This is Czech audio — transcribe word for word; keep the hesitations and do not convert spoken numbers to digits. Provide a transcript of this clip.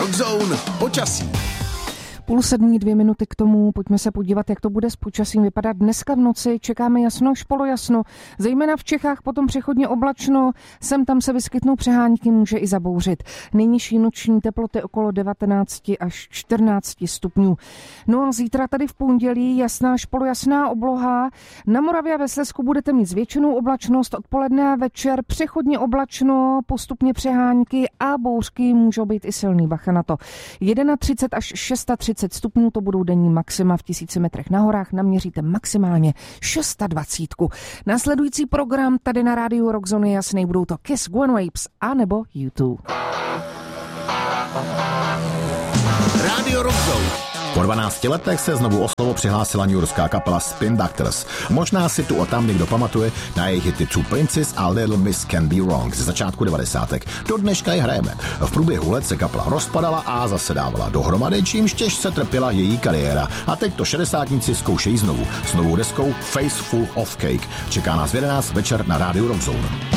Rockzone počasí. Půl sedmí, dvě minuty k tomu, pojďme se podívat, jak to bude s počasím vypadat dneska v noci. Čekáme jasno až polojasno, zejména v Čechách, potom přechodně oblačno, sem tam se vyskytnou přehánky, může i zabouřit. Nejnižší noční teploty okolo devatenáct až čtrnáct stupňů. No a zítra tady v pondělí jasná až polojasná obloha. Na Moravě a ve Slezsku budete mít zvětšenou oblačnost, odpoledne a večer přechodně oblačno, postupně přehánky a bouřky, můžou být i silný, bacha na to. třicet jedna až třicet šest stupňů, to budou denní maxima v tisíci metrech na horách, naměříte maximálně dvacet šest. Následující program tady na rádiu Rockzone je jasný, budou to Kiss, Gwen Waves a nebo U dva. Rádio Rockzone. Po dvanácti letech se znovu o slovo přihlásila newyorská kapela Spin Doctors. Možná si tu a tam někdo pamatuje na jejich hity Two Princes a Little Miss Can Be Wrong ze začátku devadesátek. Do dneška je hrajeme. V průběhu let se kapela rozpadala a zase dávala dohromady, čímž těžce trpěla její kariéra. A teď to šedesátníci zkoušejí znovu. S novou deskou Face Full of Cake. Čeká nás v jedenáct večer na rádiu Rockzone.